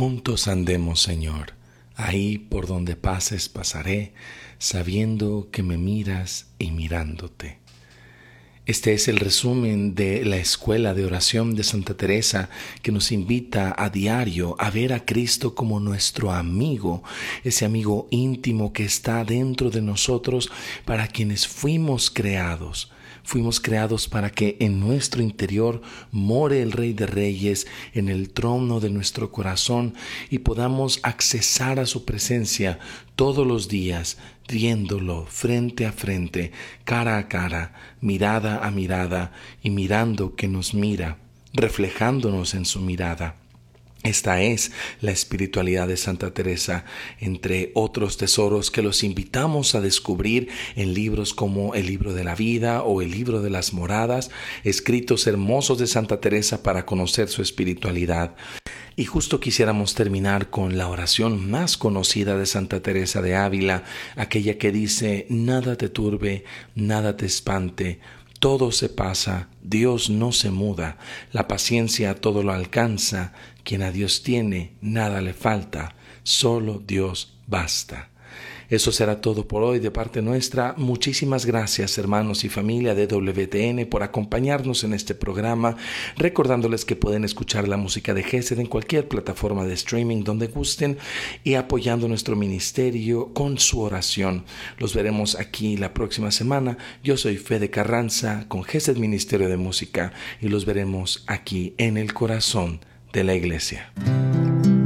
Juntos andemos, Señor, ahí por donde pases pasaré, sabiendo que me miras y mirándote. Este es el resumen de la Escuela de Oración de Santa Teresa, que nos invita a diario a ver a Cristo como nuestro amigo, ese amigo íntimo que está dentro de nosotros, para quienes fuimos creados. Fuimos creados para que en nuestro interior more el Rey de Reyes en el trono de nuestro corazón y podamos accesar a su presencia todos los días, viéndolo frente a frente, cara a cara, mirada a mirada y mirando que nos mira, reflejándonos en su mirada. Esta es la espiritualidad de Santa Teresa, entre otros tesoros que los invitamos a descubrir en libros como el Libro de la Vida o el Libro de las Moradas, escritos hermosos de Santa Teresa para conocer su espiritualidad. Y justo quisiéramos terminar con la oración más conocida de Santa Teresa de Ávila, aquella que dice: nada te turbe, nada te espante, todo se pasa, Dios no se muda, la paciencia todo lo alcanza, quien a Dios tiene, nada le falta, solo Dios basta. Eso será todo por hoy de parte nuestra. Muchísimas gracias, hermanos y familia de WTN, por acompañarnos en este programa, recordándoles que pueden escuchar la música de Gesed en cualquier plataforma de streaming donde gusten y apoyando nuestro ministerio con su oración. Los veremos aquí la próxima semana. Yo soy Fede Carranza con Gesed Ministerio de Música y los veremos aquí en el corazón de la iglesia.